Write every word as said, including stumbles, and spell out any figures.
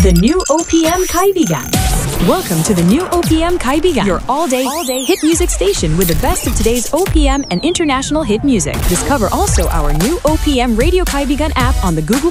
The new O P M Kaibigan. Welcome to the new O P M Kaibigan, your all-day, all-day hit music station with the best of today's O P M and international hit music. Discover also our new O P M Radio Kaibigan app on the Google